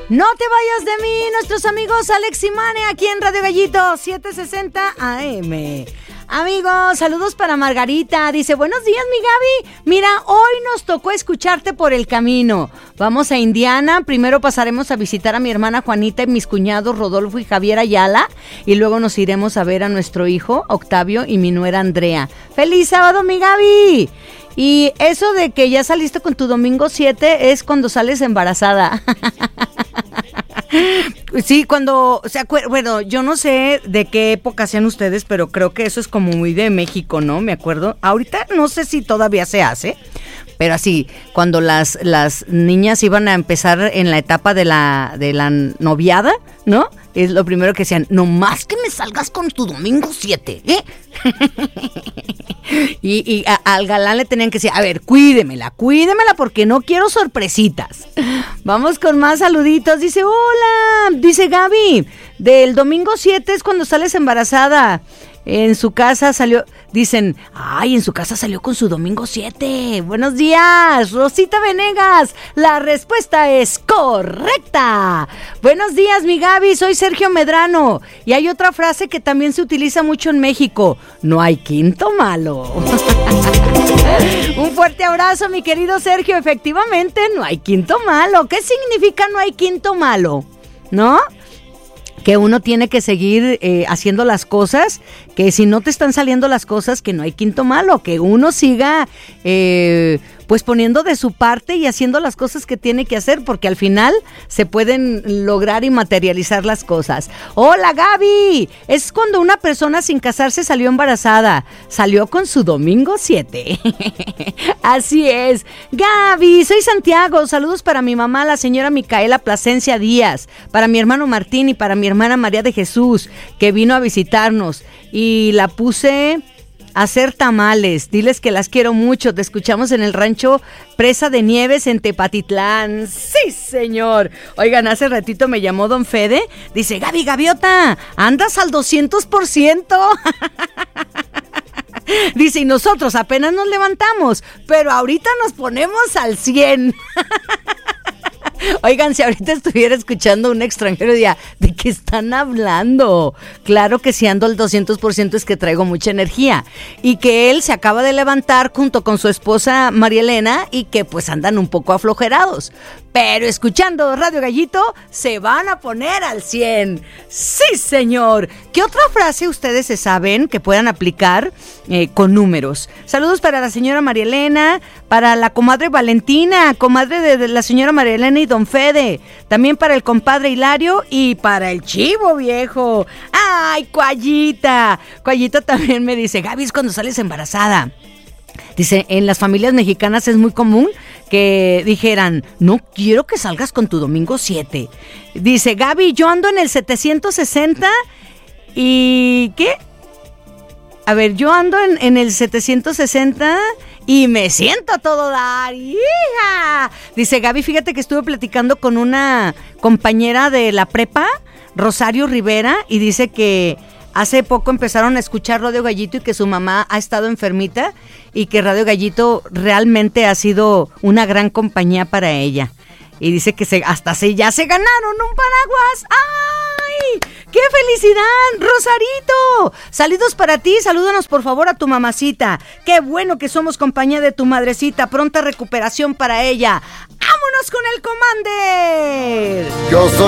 No te vayas de mí, nuestros amigos Alex y Mane, aquí en Radio Gallito 760 AM. Amigos, saludos para Margarita. Dice, buenos días, mi Gaby. Mira, hoy nos tocó escucharte por el camino. Vamos a Indiana. Primero pasaremos a visitar a mi hermana Juanita y mis cuñados Rodolfo y Javier Ayala. Y luego nos iremos a ver a nuestro hijo Octavio y mi nuera Andrea. ¡Feliz sábado, mi Gaby! Y eso de que ya saliste con tu domingo 7 es cuando sales embarazada. Sí, cuando se acuerdan, bueno, yo no sé de qué época sean ustedes, pero creo que eso es como muy de México, ¿no? Me acuerdo. Ahorita no sé si todavía se hace, pero así, cuando las niñas iban a empezar en la etapa de la noviada, ¿no? Es lo primero que decían, no más que me salgas con tu domingo 7, ¿eh? y al galán le tenían que decir, a ver, cuídemela porque no quiero sorpresitas. Vamos con más saluditos. Dice, hola, dice Gaby, del domingo 7 es cuando sales embarazada. En su casa salió, dicen, ay, en su casa salió con su domingo 7. Buenos días, Rosita Venegas. La respuesta es correcta. Buenos días, mi Gaby, soy Sergio Medrano. Y hay otra frase que también se utiliza mucho en México. No hay quinto malo. Un fuerte abrazo, mi querido Sergio. Efectivamente, no hay quinto malo. ¿Qué significa no hay quinto malo? ¿No? Que uno tiene que seguir haciendo las cosas, que si no te están saliendo las cosas, que no hay quinto malo, que uno siga pues poniendo de su parte y haciendo las cosas que tiene que hacer, porque al final se pueden lograr y materializar las cosas. Hola, Gaby, es cuando una persona sin casarse salió embarazada, salió con su domingo 7. Así es. Gaby, soy Santiago, saludos para mi mamá, la señora Micaela Plasencia Díaz, para mi hermano Martín y para mi hermana María de Jesús, que vino a visitarnos, y la puse a hacer tamales. Diles que las quiero mucho. Te escuchamos en el rancho Presa de Nieves en Tepatitlán. ¡Sí, señor! Oigan, hace ratito me llamó don Fede. Dice, Gaby Gaviota, andas al 200%. Dice, y nosotros apenas nos levantamos, pero ahorita nos ponemos al 100. Oigan, si ahorita estuviera escuchando un extranjero diría, ¿de qué están hablando? Claro que si ando al 200% es que traigo mucha energía, y que él se acaba de levantar junto con su esposa María Elena y que pues andan un poco aflojerados, pero escuchando Radio Gallito se van a poner al 100. ¡Sí, señor! ¿Qué otra frase ustedes se saben que puedan aplicar con números? Saludos para la señora María Elena, para la comadre Valentina, comadre de la señora María Elena y don Fede, también para el compadre Hilario y para el chivo viejo. ¡Ay, Cuayita! Cuayita también me dice, Gaby, es cuando sales embarazada. Dice, en las familias mexicanas es muy común que dijeran, no quiero que salgas con tu domingo 7. Dice, Gaby, yo ando en el 760 y... ¿qué? A ver, yo ando en el 760 y me siento a todo dar. ¡Hija! Dice, Gaby, fíjate que estuve platicando con una compañera de la prepa, Rosario Rivera, y dice que hace poco empezaron a escuchar Radio Gallito y que su mamá ha estado enfermita y que Radio Gallito realmente ha sido una gran compañía para ella. Y dice que ya se ganaron un paraguas. ¡Ay! ¡Qué felicidad, Rosarito! Saludos para ti, salúdanos por favor a tu mamacita. Qué bueno que somos compañía de tu madrecita. Pronta recuperación para ella. ¡Vámonos con el Commander! Yo soy